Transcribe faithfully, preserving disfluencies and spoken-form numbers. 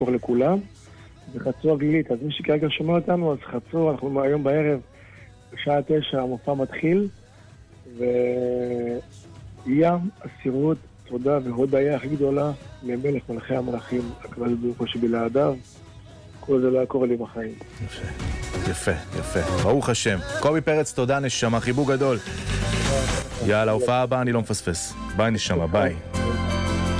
לכולם, וחצור הגלילית. אז מי שכרגע שומע אותנו, אז חצור, אנחנו היום בערב, בשעה תשע, המופע מתחיל, ויהיה אסירות, תודה והודיה הכי גדולה למלך מלכי המלכים, הקדוש ברוך הוא שבלעדיו, כל זה לא היה קורה לי בחיים. יפה, יפה, יפה. ברוך השם. קובי פרץ, תודה נשמה, חיבוק גדול. יאללה, הופעה הבאה, אני לא מפספס. ביי נשמה, ביי.